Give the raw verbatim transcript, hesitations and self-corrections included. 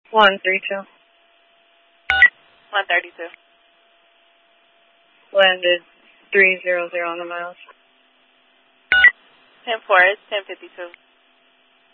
one three two. one thirty-two. Landed three zero zero on the miles. ten four, it's ten fifty-two.